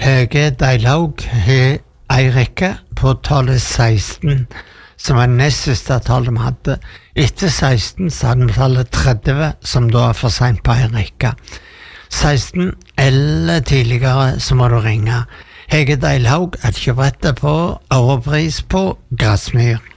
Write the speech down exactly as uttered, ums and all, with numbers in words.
Hege Deilhaug har ei rekke på tallet seksten, som var nest siste tallet vi hadde. Etter seksten så hadde vi tallet tretti, som da er for sent på ei rekke. seksten eller tidligere så må du ringe. Hege Deilhaug er ikke brettet på Europris på Grasmyr.